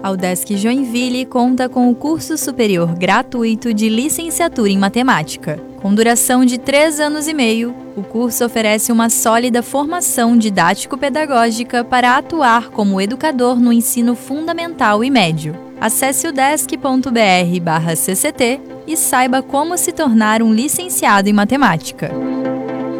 A UDESC Joinville conta com o curso superior gratuito de licenciatura em matemática. Com duração de 3 anos e meio, o curso oferece uma sólida formação didático-pedagógica para atuar como educador no ensino fundamental e médio. Acesse udesc.br/cct e saiba como se tornar um licenciado em matemática.